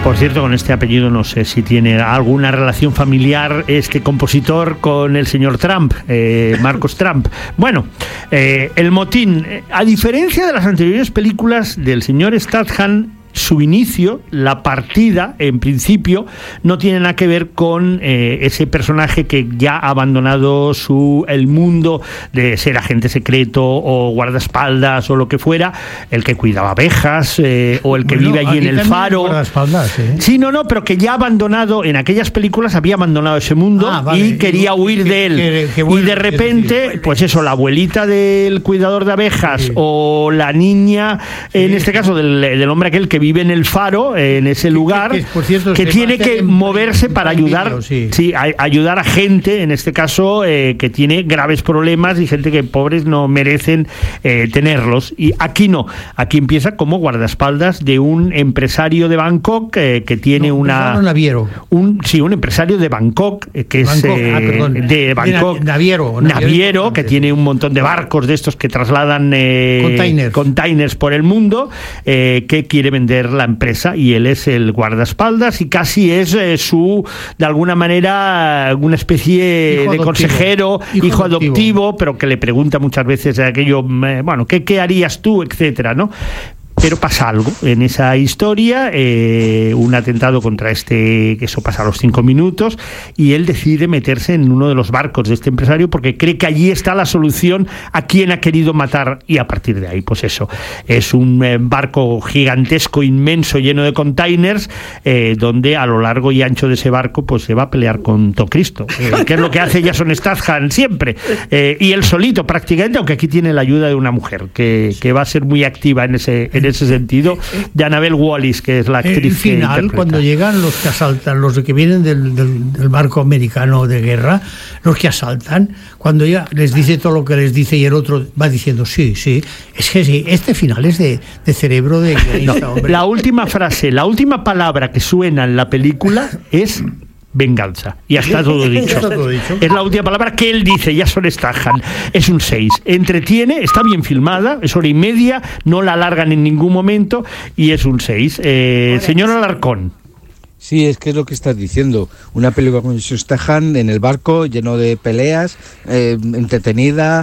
Por cierto, con este apellido no sé si tiene alguna relación familiar este compositor con el señor Trump, Marcos Trump. Bueno, el motín, a diferencia de las anteriores películas del señor Statham, su inicio, la partida, en principio, no tiene nada que ver con ese personaje que ya ha abandonado el mundo de ser agente secreto o guardaespaldas o lo que fuera, el que cuidaba abejas o el que vive allí en el faro. Sí, no, pero que ya ha abandonado, en aquellas películas había abandonado ese mundo y quería huir de él. Y de repente, pues eso, la abuelita del cuidador de abejas o la niña, en este caso del hombre aquel que vive en el faro, en ese lugar, que tiene que moverse para ayudar, ayudar a gente, en este caso, que tiene graves problemas y gente que pobres no merecen tenerlos. Y aquí no, aquí empieza como guardaespaldas de un empresario de Bangkok que tiene un empresario de Bangkok, que es de Bangkok, naviero, que tiene un montón de barcos de estos que trasladan containers por el mundo, que quiere vender la empresa, y él es el guardaespaldas y casi es de alguna manera una especie de consejero, hijo adoptivo, pero que le pregunta muchas veces aquello, bueno, ¿qué harías tú?, etcétera, ¿no? Pero pasa algo en esa historia, un atentado contra que eso pasa a los 5 minutos, y él decide meterse en uno de los barcos de este empresario porque cree que allí está la solución a quien ha querido matar, y a partir de ahí, pues eso, es un barco gigantesco, inmenso, lleno de containers, donde a lo largo y ancho de ese barco pues se va a pelear con todo Cristo, que es lo que hace Jason Statham siempre, y él solito prácticamente, aunque aquí tiene la ayuda de una mujer que va a ser muy activa en ese sentido, de Annabelle Wallis, que es la actriz. El final, cuando llegan los que asaltan, los que vienen del barco americano de guerra, los que asaltan, cuando ya les dice todo lo que les dice y el otro va diciendo sí, es que sí, este final es de cerebro de guionista, hombre. La última frase, la última palabra que suena en la película es venganza, y ya está todo dicho. Es la última palabra que él dice, Jason Statham. Es un 6, entretiene, está bien filmada, es 1:30, no la alargan en ningún momento, y es un 6. Señor Alarcón. Sí, es que es lo que estás diciendo. Una película con Jason Statham en el barco, lleno de peleas, entretenida,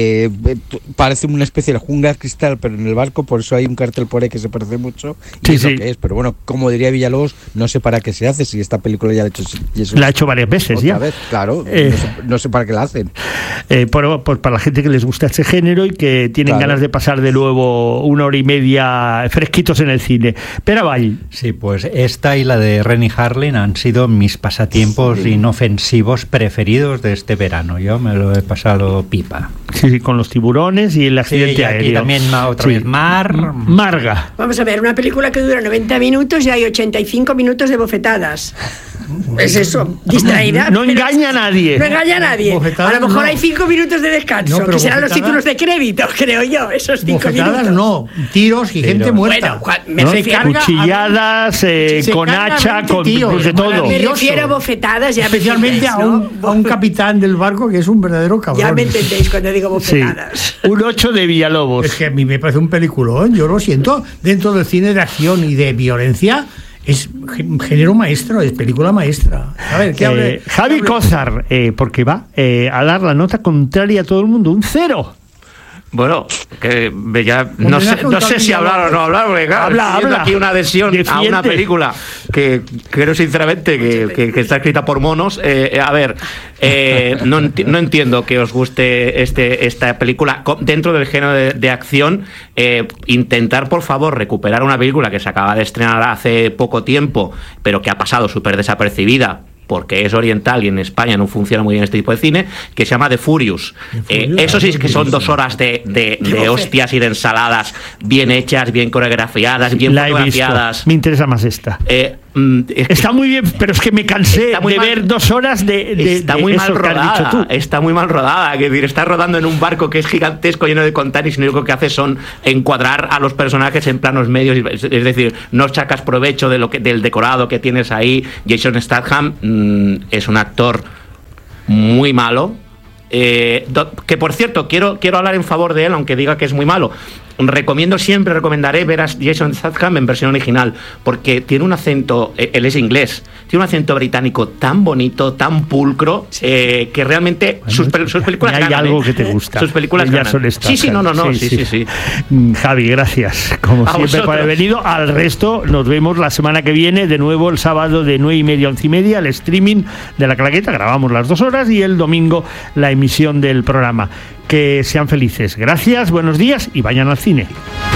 parece una especie de jungla cristal, pero en el barco, por eso hay un cartel por ahí que se parece mucho, y es lo que es. Pero bueno, como diría Villalobos, no sé para qué se hace, si esta película ya la ha hecho Jason. La ha hecho varias veces otra ya. Vez, claro, no sé para qué la hacen. Pues para la gente que les gusta ese género y que tienen ganas de pasar de nuevo 1:30 fresquitos en el cine. Pero vaya. Sí, pues esta y la de Renny Harlin han sido mis pasatiempos inofensivos preferidos de este verano. Yo me lo he pasado pipa. Sí, con los tiburones y el accidente aéreo. Y también otra vez Marga. Vamos a ver, una película que dura 90 minutos y hay 85 minutos de bofetadas. Es eso, distraída. No engaña a nadie. No engaña a nadie. A lo mejor hay 5 minutos de descanso, que serán los títulos de crédito, creo yo, esos 5 minutos. No, tiros y gente muerta. Bueno, cuchilladas, con hacha, con de todo. Me refiero a bofetadas, ya especialmente a un capitán del barco que es un verdadero cabrón. Ya me entendéis cuando digo bofetadas. Sí. Un 8 de Villalobos. Es que a mí me parece un peliculón, yo lo siento, dentro del cine de acción y de violencia. Es género maestro, es película maestra. A ver, ¿qué hable? Javi Cózar, porque va a dar la nota contraria a todo el mundo, un 0. Bueno, que ya no sé si hablar o no hablar, porque claro, habla. Aquí una adhesión a una película que creo sinceramente que está escrita por monos. A ver, no entiendo que os guste esta película dentro del género de acción. Intentar, por favor, recuperar una película que se acaba de estrenar hace poco tiempo, pero que ha pasado súper desapercibida, porque es oriental y en España no funciona muy bien este tipo de cine, que se llama The Furious. Eso sí que son 2 horas de hostias y de ensaladas bien hechas, bien coreografiadas, bien fotografiadas. Me interesa más esta. Está muy bien, pero es que me cansé de ver 2 horas de está muy mal rodada. Está muy mal rodada. Es decir, está rodando en un barco que es gigantesco, lleno de containers, y lo único que hace son encuadrar a los personajes en planos medios. Es decir, no sacas provecho del decorado que tienes ahí. Jason Statham es un actor muy malo, que por cierto, quiero hablar en favor de él, aunque diga que es muy malo. Recomendaré ver a Jason Statham en versión original, porque tiene un acento, él es inglés, tiene un acento británico tan bonito, tan pulcro, que realmente sus películas hay ganan. Algo que te gusta. Sus películas ganan. Sí. Javi, gracias, como A siempre, vosotros. por haber venido. Al resto, nos vemos la semana que viene, de nuevo el sábado de 9:30 a 11:30, el streaming de La Claqueta, grabamos las 2 horas, y el domingo la emisión del programa. Que sean felices. Gracias, buenos días y vayan al cine.